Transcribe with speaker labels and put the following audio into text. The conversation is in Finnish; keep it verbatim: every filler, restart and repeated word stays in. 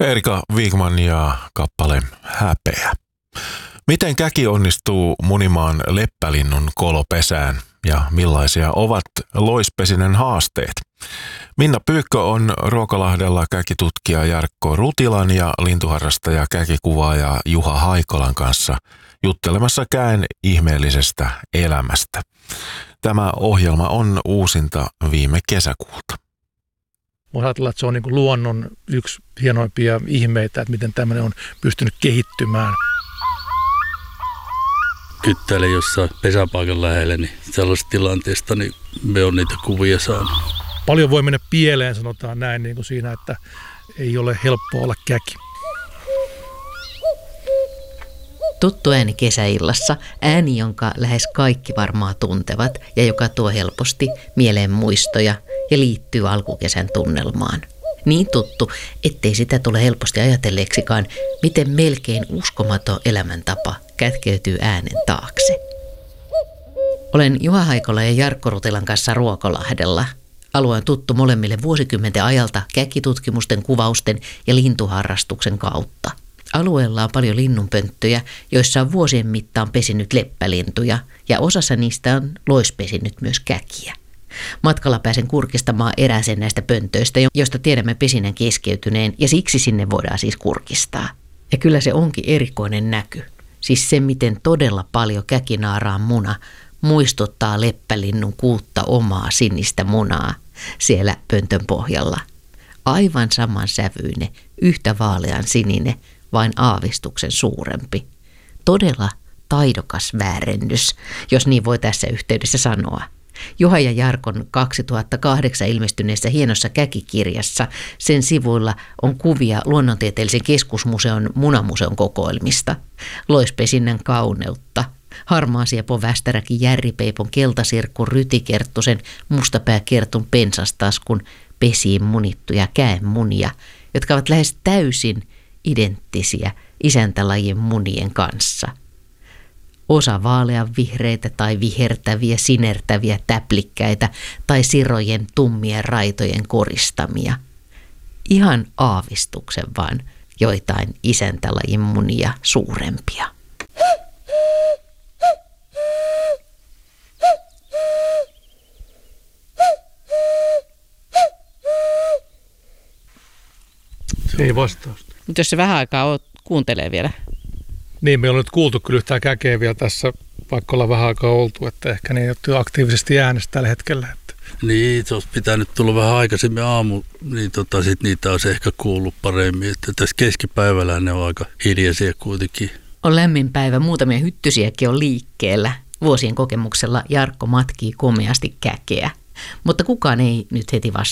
Speaker 1: Erika Wigman ja kappale Häpeä. Miten käki onnistuu munimaan leppälinnun kolopesään ja millaisia ovat loispesinen haasteet? Minna Pyykkö on Ruokolahdella käkitutkija Jarkko Rutilan ja lintuharrastaja käkikuvaaja Juha Haikolan kanssa juttelemassa käen ihmeellisestä elämästä. Tämä ohjelma on uusinta viime kesäkuulta.
Speaker 2: Voisi ajatella, että se on niin kuin luonnon yksi hienoimpia ihmeitä, että miten tämmöinen on pystynyt kehittymään.
Speaker 3: Kyttäilen jossain pesäpaikan lähellä, niin sellaisesta tilanteesta niin me on niitä kuvia saanut.
Speaker 2: Paljon voi mennä pieleen, sanotaan näin, niin kuin siinä, että ei ole helppoa olla käki.
Speaker 4: Tuttu ääni kesäillassa, ääni, jonka lähes kaikki varmaan tuntevat ja joka tuo helposti mieleen muistoja ja liittyy alkukesän tunnelmaan. Niin tuttu, ettei sitä tule helposti ajatelleeksikaan, miten melkein uskomaton elämäntapa kätkeytyy äänen taakse. Olen Juha Haikola ja Jarkko Rutilan kanssa Ruokolahdella. Alue on tuttu molemmille vuosikymmenten ajalta käkitutkimusten, kuvausten ja lintuharrastuksen kautta. Alueella on paljon linnunpönttöjä, joissa on vuosien mittaan pesinyt leppälintuja, ja osassa niistä on loispesinyt myös käkiä. Matkalla pääsen kurkistamaan erääseen näistä pöntöistä, josta tiedämme pesinän keskeytyneen, ja siksi sinne voidaan siis kurkistaa. Ja kyllä se onkin erikoinen näky. Siis se, miten todella paljon käkinaaraan muna muistuttaa leppälinnun kuutta omaa sinistä munaa siellä pöntön pohjalla. Aivan saman sävyinen, yhtä vaalean sininen, vain aavistuksen suurempi. Todella taidokas väärennys, jos niin voi tässä yhteydessä sanoa. Juha ja Jarkon kaksituhattakahdeksan ilmestyneessä hienossa käkikirjassa sen sivuilla on kuvia Luonnontieteellisen keskusmuseon munamuseon kokoelmista, loispesinnän kauneutta, harmaasiepon västäräkin järripeipon keltasirkkun rytikerttusen mustapääkertun pensastaskun pesiin munittuja käenmunia, jotka ovat lähes täysin identtisiä isäntälajin munien kanssa. Osa vaaleanvihreitä tai vihertäviä, sinertäviä täplikkäitä tai sirojen tummien raitojen koristamia. Ihan aavistuksen vaan joitain isäntälajin munia suurempia.
Speaker 2: Ei vastausta.
Speaker 5: Mutta jos se vähän aikaa oot, kuuntelee vielä.
Speaker 2: Niin, me on nyt kuultu kyllä yhtään käkeä vielä tässä, vaikka ollaan vähän aikaa oltu, että ehkä ne ei ole aktiivisesti äänestä tällä hetkellä. Että.
Speaker 3: Niin, se olisi pitänyt tulla vähän aikaisemmin aamu, niin tota, sit niitä olisi ehkä kuullut paremmin. Että tässä keskipäivällä ne on aika hiljaisia kuitenkin.
Speaker 4: On lämmin päivä, muutamia hyttysiäkin on liikkeellä. Vuosien kokemuksella Jarkko matkii komeasti käkeä, mutta kukaan ei nyt heti vastaa.